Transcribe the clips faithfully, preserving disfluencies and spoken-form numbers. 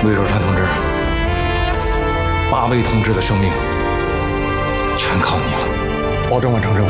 魏若川同志，八位同志的生命全靠你了，保证完成任务。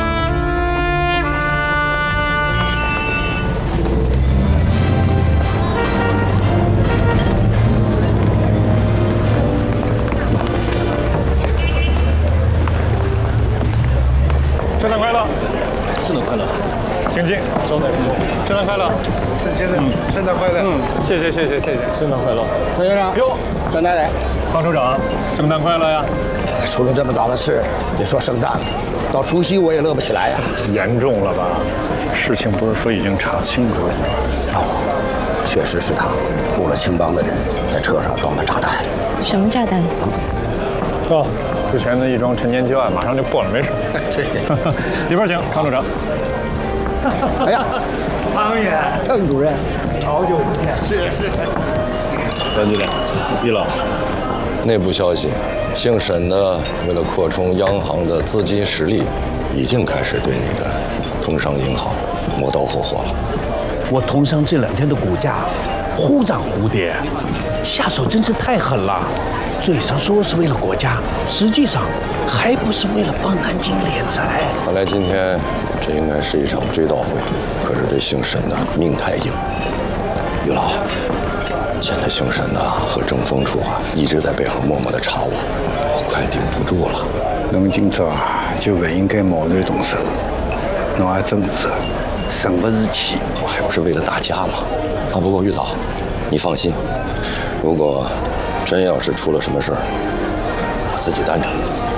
圣诞快乐！ 圣诞快乐！ 请进，招待。圣诞快乐！ 沈先生，圣诞快乐！ 嗯，谢谢谢谢谢谢， 圣诞快乐！ 张先生， 哟， 张太太， 方处长，圣诞快乐呀！ 出了这么大的事，别说圣诞了，到除夕我也乐不起来呀。 严重了吧？事情不是说已经查清楚了吗？ 哦，确实是他雇了青帮的人在车上装的炸弹。 什么炸弹？ 哦，之前的一桩陈年旧案马上就破了，没事。 这里边请，康处长。 哎呀， 汤爷， 邓主任， 好久不见。是是。 张局长，毕老， 内部消息，姓沈的为了扩充央行的资金实力，已经开始对你的通商银行磨刀霍霍了。 我通商这两天的股价忽涨忽跌，下手真是太狠了。嘴上说是为了国家，实际上还不是为了帮南京敛财。 看来今天这应该是一场追悼会，可是这姓沈的命太硬。于老，现在姓沈的和政风处啊一直在背后默默的查我，我快顶不住了。 侬今朝啊就不应该贸然动手，侬还真是神不是气。 我还不是为了大家吗？啊，不过玉老，你放心，如果真要是出了什么事儿，我自己担着。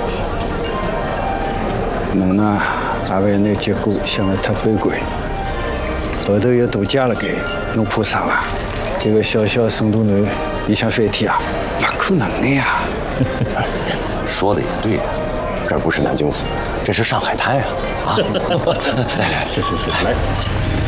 侬呢，也为那结果想得太悲观，后头有大家了该，侬怕啥啦？这个小小沈大南，你想翻天啊？不可能的呀！ 说的也对呀，这不是南京府，这是上海滩呀！啊，来来， 是是是，来。